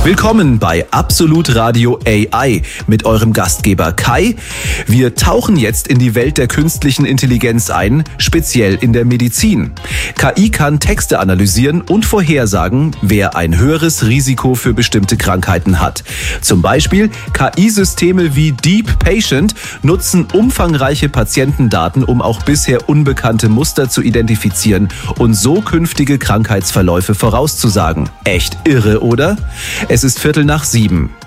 Willkommen bei Absolut Radio AI mit eurem Gastgeber Kai. Wir tauchen jetzt in die Welt der künstlichen Intelligenz ein, speziell in der Medizin. KI kann Texte analysieren und vorhersagen, wer ein höheres Risiko für bestimmte Krankheiten hat. Zum Beispiel KI-Systeme wie Deep Patient nutzen umfangreiche Patientendaten, um auch bisher unbekannte Muster zu identifizieren und so künftige Krankheitsverläufe vorauszusagen. Echt irre, oder? Es ist 7:15.